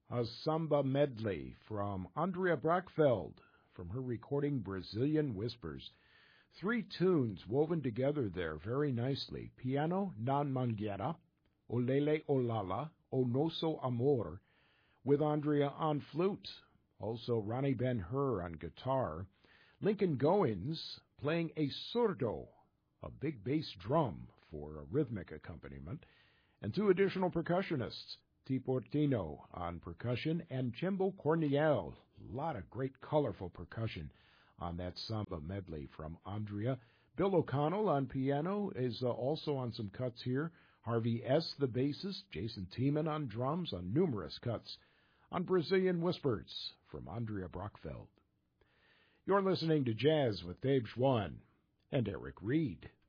a samba medley from Andrea Brockfeld from her recording Brazilian Whispers. 3 tunes woven together there very nicely. Piano, Non Mangueira, Olele Olala, O Nosso Amor, with Andrea on flute. Also Ronnie Ben-Hur on guitar. Lincoln Goins playing a surdo, a big bass drum for a rhythmic accompaniment, and 2 additional percussionists, T. Portino on percussion and Chimbo Corniel. A lot of great colorful percussion on that samba medley from Andrea. Bill O'Connell on piano is also on some cuts here. Harvey S., the bassist, Jason Tiemann on drums on numerous cuts on Brazilian Whispers from Andrea Brockfeld. You're listening to Jazz with Dave Schwann and Eric Reed.